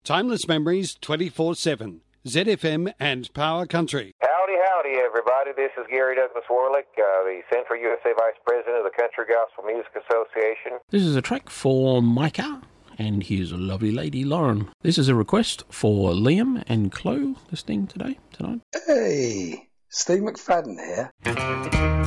Timeless memories 24/7. ZFM and Power Country. Howdy, everybody. This is Gary Douglas Warlick, the Central USA Vice President of the Country Gospel Music Association. This is a track for Micah and his lovely lady, Lauren. This is a request for Liam and Chloe listening tonight. Hey, Steve McFadden here.